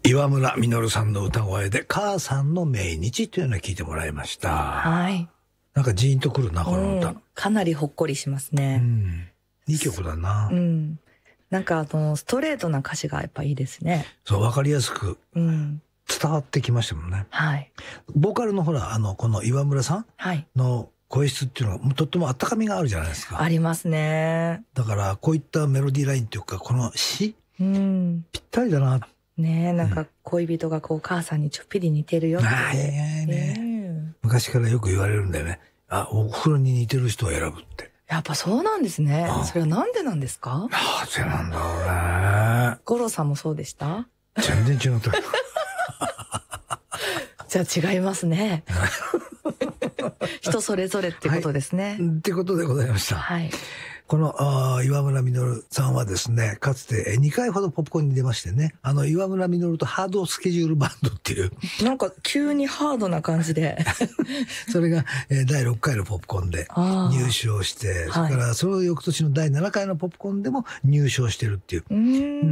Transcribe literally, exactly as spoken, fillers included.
岩村実さんの歌声で母さんの命日というのを聞いてもらいました。 はい。 なんかジーンとくるな、この歌。 うん、かなりほっこりしますね。 うん、いい曲だな。 うん。なんかあのストレートな歌詞がやっぱいいですね。 そう、わかりやすく伝わってきましたもんね。うん、 はい。 ボーカルのほら、あの、この岩村さんの声質っていうのがとっても温かみがあるじゃないですか。 ありますね。 だからこういったメロディーラインっていうか、この詩、 うん、 ぴったりだな。 ねえ、なんか恋人がこう母さんにちょっぴり似てるよって。 ああ、いやいやね。昔からよく言われるんだよね。あ、お風呂に似てる人を選ぶって。 やっぱそうなんですね。それはなんでなんですか？ なぜなんだろうね。 五郎さんもそうでした？ 全然違った。 じゃあ違いますね。人それぞれってことですね。 はい、ってことでございました。 はい。 この岩村実さんはですね、かつてにかいほどポップコーンに出ましてね、あの岩村実とハードスケジュールバンドっていう。 なんか急にハードな感じで。 それがだいろっかいのポップコーンで入賞して、それからその翌年のだいななかいのポップコーンでも入賞してるっていう。 うん